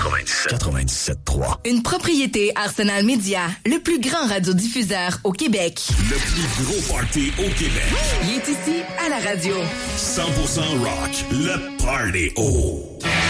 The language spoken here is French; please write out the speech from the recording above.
97.3. Une propriété Arsenal Media, le plus grand radiodiffuseur au Québec. Le plus gros party au Québec. Il est ici à la radio. 100% rock, le Party O.